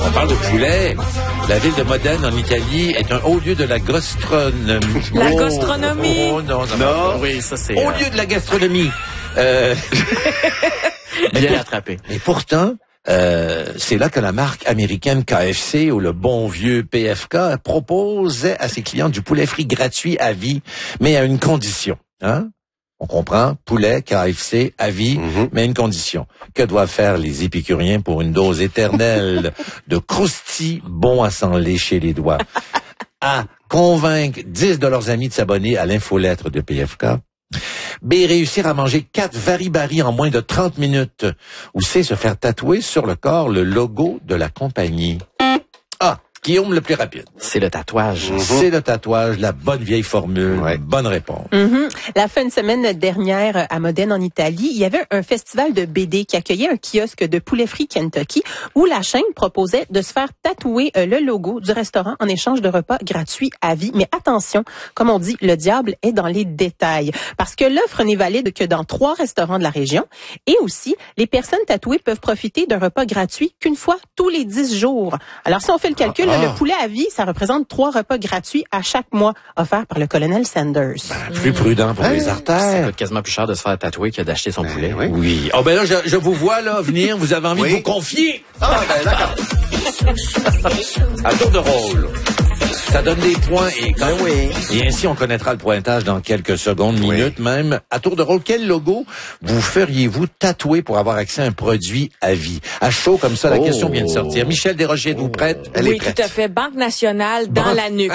On parle de poulet. La ville de Modène, en Italie, est un haut lieu de la gastronomie. La gastronomie? Oh, non. Oui, ça c'est... Haut lieu de la gastronomie. Bien attrapé. Et pourtant, c'est là que la marque américaine KFC ou le bon vieux PFK proposait à ses clients du poulet frit gratuit à vie, mais à une condition. Hein? On comprend, poulet, KFC, à vie, mais à une condition. Que doivent faire les épicuriens pour une dose éternelle de croustilles bon à s'en lécher les doigts? A. Convaincre 10 de leurs amis de s'abonner à l'infolettre de PFK. B. Réussir à manger 4 vari-bari en moins de 30 minutes. Ou C. Se faire tatouer sur le corps le logo de la compagnie. A. Guillaume le plus rapide. C'est le tatouage. C'est le tatouage, la bonne vieille formule. Ouais. Bonne réponse. La fin de semaine dernière, à Modène, en Italie, il y avait un festival de BD qui accueillait un kiosque de poulet frit Kentucky où la chaîne proposait de se faire tatouer le logo du restaurant en échange de repas gratuits à vie. Mais attention, comme on dit, le diable est dans les détails. Parce que l'offre n'est valide que dans 3 restaurants de la région. Et aussi, les personnes tatouées peuvent profiter d'un repas gratuit qu'une fois tous les 10 jours. Alors, si on fait le calcul, le poulet à vie, ça représente 3 repas gratuits à chaque mois offerts par le colonel Sanders. Plus prudent pour les Ça artères. coûte quasiment plus cher de se faire tatouer que d'acheter son poulet. oui. Oui. Oh ben là, je vous vois là venir. Vous avez envie de vous confier. Ah, ben d'accord. À tour de rôle. Ça donne des points et quand Ben oui. Et ainsi, on connaîtra le pointage dans quelques secondes, minutes même. À tour de rôle, quel logo vous feriez-vous tatouer pour avoir accès à un produit à vie? À chaud comme ça, la question vient de sortir. Michel Desrochers, êtes-vous prête? Elle est Oui, prête. tout à fait. Banque nationale dans la nuque.